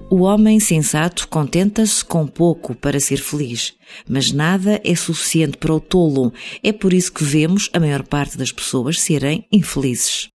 O homem sensato contenta-se com pouco para ser feliz, mas nada é suficiente para o tolo. É por isso que vemos a maior parte das pessoas serem infelizes.